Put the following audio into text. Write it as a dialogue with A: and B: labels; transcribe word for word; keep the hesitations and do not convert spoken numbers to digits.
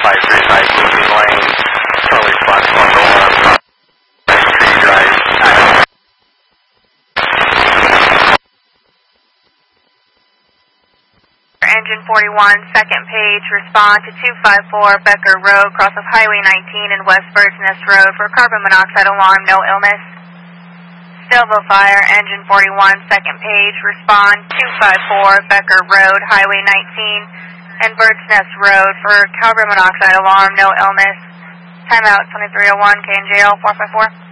A: five three right, moving lane, early flux number one, three drive.
B: Engine forty-one, second page, respond to two five four Becker Road, cross of Highway nineteen and West Bird's Nest Road for carbon monoxide alarm, no illness. Stillville Fire, engine forty-one, second page, respond two five four Becker Road, Highway nineteen and Bird's Nest Road for carbon monoxide alarm, no illness. Timeout twenty-three oh one, K and J L four five four.